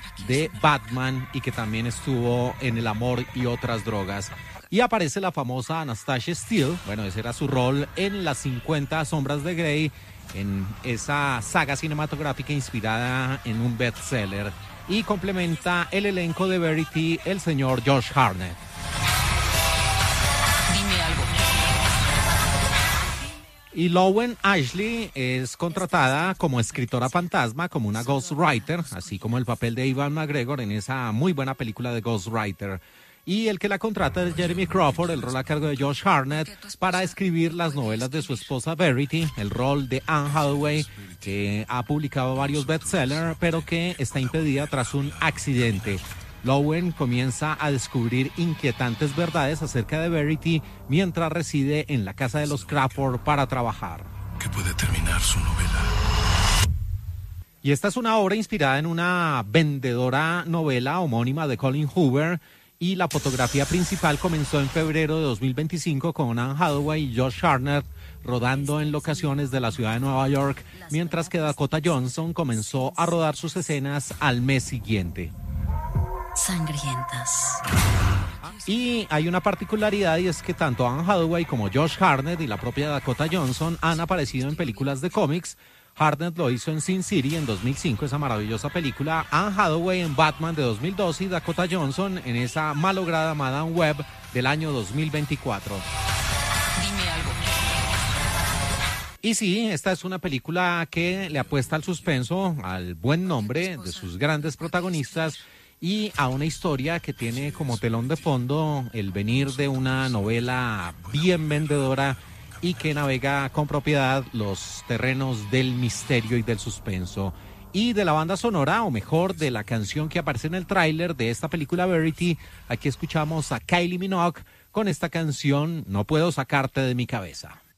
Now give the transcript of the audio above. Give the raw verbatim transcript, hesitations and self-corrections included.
de Batman y que también estuvo en El amor y otras drogas. Y aparece la famosa Anastasia Steele, bueno, ese era su rol en Las cincuenta sombras de Grey, en esa saga cinematográfica inspirada en un bestseller. Y complementa el elenco de Verity el señor Josh Hartnett. Dime algo. Y Lowen Ashley es contratada como escritora fantasma, como una ghostwriter, así como el papel de Ewan McGregor en esa muy buena película de Ghostwriter. Y el que la contrata es Jeremy Crawford, el rol a cargo de Josh Hartnett, para escribir las novelas de su esposa Verity, el rol de Anne Hathaway, que ha publicado varios bestsellers, pero que está impedida tras un accidente. Lowen comienza a descubrir inquietantes verdades acerca de Verity mientras reside en la casa de los Crawford para trabajar. Que puede terminar su novela. Y esta es una obra inspirada en una vendedora novela homónima de Colin Hoover, y la fotografía principal comenzó en febrero de dos mil veinticinco con Anne Hathaway y Josh Hartnett rodando en locaciones de la ciudad de Nueva York, mientras que Dakota Johnson comenzó a rodar sus escenas al mes siguiente. Sangrientas. Y hay una particularidad, y es que tanto Anne Hathaway como Josh Hartnett y la propia Dakota Johnson han aparecido en películas de cómics. Hartnett lo hizo en Sin City en dos mil cinco, esa maravillosa película. Anne Hathaway en Batman de dos mil doce y Dakota Johnson en esa malograda Madame Web del año dos mil veinticuatro. Dime algo. Y sí, esta es una película que le apuesta al suspenso, al buen nombre de sus grandes protagonistas y a una historia que tiene como telón de fondo el venir de una novela bien vendedora y que navega con propiedad los terrenos del misterio y del suspenso. Y de la banda sonora, o mejor, de la canción que aparece en el tráiler de esta película Verity, aquí escuchamos a Kylie Minogue con esta canción No puedo sacarte de mi cabeza.